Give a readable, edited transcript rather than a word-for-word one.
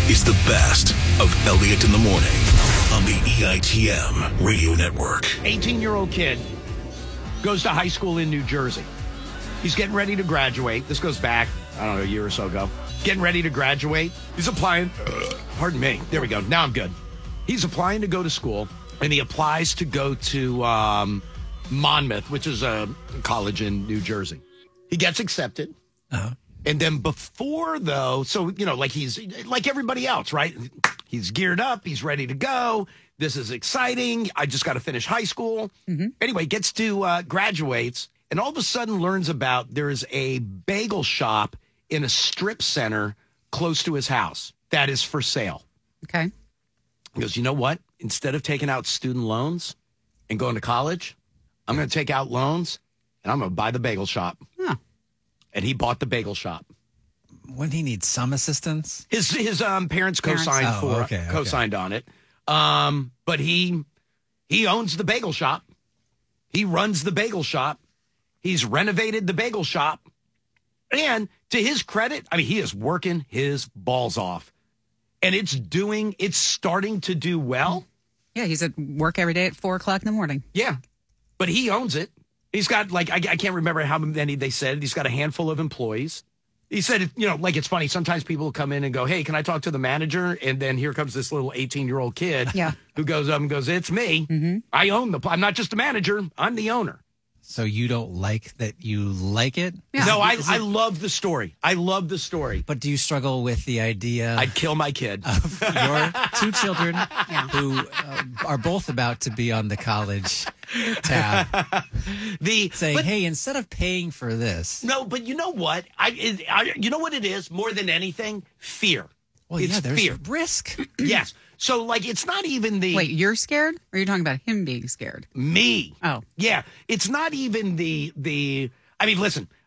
is the best of Elliott in the Morning on the EITM Radio Network. 18-year-old kid goes to high school in New Jersey. He's getting ready to graduate. This goes back, I don't know, a year or so ago. Getting ready to graduate. He's applying. Pardon me. There we go. Now I'm good. He's applying to go to school, and he applies to go to Monmouth, which is a college in New Jersey. He gets accepted. Uh-huh. And then before, though, so, like he's like everybody else, right? He's geared up. He's ready to go. This is exciting. I just got to finish high school. Mm-hmm. Anyway, gets to graduates, and all of a sudden learns about there's a bagel shop in a strip center close to his house that is for sale. Okay. He goes, you know what? Instead of taking out student loans and going to college, I'm going to take out loans, and I'm going to buy the bagel shop. Huh. And he bought the bagel shop. Wouldn't he need some assistance? His parents co-signed co-signed on it. But he owns the bagel shop. He runs the bagel shop. He's renovated the bagel shop. And to his credit, I mean, he is working his balls off. And it's starting to do well. Yeah, he's at work every day at 4 o'clock in the morning. Yeah. But he owns it. He's got, I can't remember how many they said. He's got a handful of employees. He said, it's funny. Sometimes people come in and go, hey, can I talk to the manager? And then here comes this little 18-year-old kid who goes up and goes, it's me. Mm-hmm. I own I'm not just a manager. I'm the owner. So you don't like that you like it? Yeah. No, I love the story. I love the story. But do you struggle with the idea? I'd kill my kid. Of your two children who are both about to be on the college tab. Hey, instead of paying for this. No, but you know what? You know what it is more than anything? Fear. Well, it's there's fear. Risk. Yes. So, it's not even the... Wait, you're scared? Or are you talking about him being scared? Me. Oh. Yeah. It's not even the... I mean, listen,